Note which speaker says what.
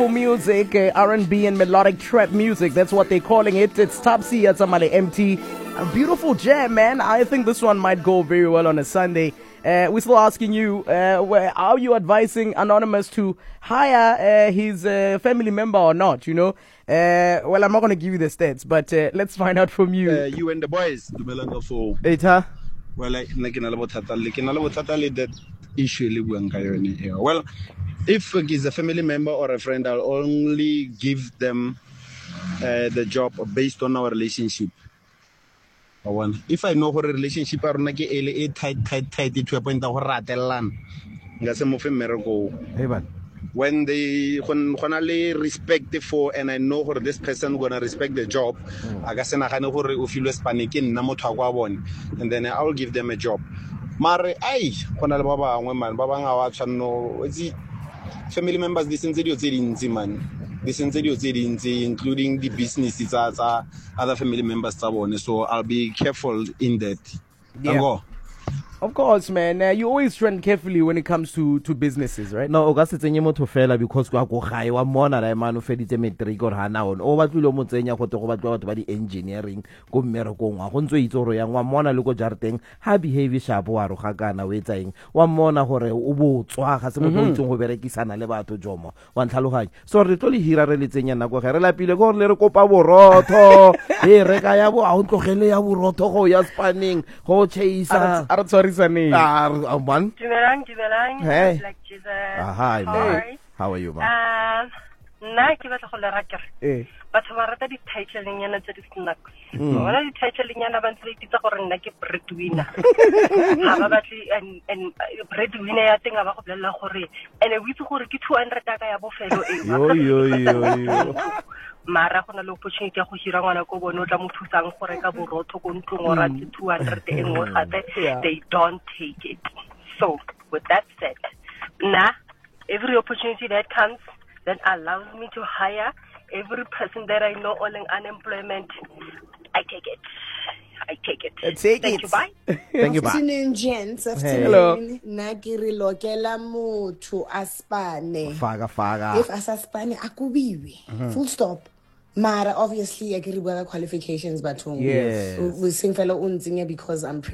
Speaker 1: Music, R&B and melodic trap music, that's what they're calling it. It's Topsy at Samale MT. A beautiful jam, man. I think this one might go very well on a Sunday. We're still asking you, are you advising Anonymous to hire his family member or not, you know? Well, I'm not going to give you the stats, but let's find out from you.
Speaker 2: You and the boys, for
Speaker 1: Eta?
Speaker 2: well, like that issue. Well, if it's a family member or a friend, I'll only give them the job based on our relationship. If I know her relationship are tight to a point of ratelan, when they when respect for and I know her this person gonna respect the job, I guess and then I'll give them a job. Mare ai khona le baba ngwe man ba bang a wa tshwanno itse family members this in man this in including the businesses other family members so I'll be careful in that.
Speaker 1: Yeah. Of course, man. You always trend carefully when it comes to businesses, right?
Speaker 3: No, o ka se tsenye motho fela because kwa go gae wa mona la man o feditse matric or hana on o batlile mo tsenya go te go batla batho ba di engineering go mmerekong wa go ntse itse gore yang wa mona le go jarteng ha behave sharp wa ro ga kana o etsa eng wa mona gore o botswa ga se motho o itseng go berekisana le batho jomo wa ntlhaloganya so re tlo le hira re le tsenya nako ge re lapile go le re kopa borotho re ka ya bo a o tlogele ya borotho go ya spanning go cheisa
Speaker 1: Dumelang.
Speaker 3: Hey.
Speaker 4: Like Jesus.
Speaker 3: Hi, man. How are you, man?
Speaker 4: Na ke batla go le rakere. Batho ba rata di title nyana tse di snacks. Wala di title nyana ba ntse ditsa gore nna ke breadwinner. Ha ba batli and breadwinner ya teng ba go bolella gore ene o itse gore ke 200 taka ya bofelo e.
Speaker 3: Yo.
Speaker 4: Mara go na le opportunity ya go hira ngwana ko bone o tla mo thusang go reka borotho go ntlong o rate 200 engwe gape they don't take it. So with that said, every opportunity that comes that allows me to hire every person that I know all in unemployment, I take it. Thank you, bye.
Speaker 3: Thank you, bye.
Speaker 5: Afternoon, gents.
Speaker 1: Hello.
Speaker 5: Nagiri lokela motho aspane.
Speaker 3: Faga.
Speaker 5: If asaspane akubiwe. Full stop. Mara obviously I get qualifications but
Speaker 3: yes.
Speaker 5: we sing fellow unzinga because I'm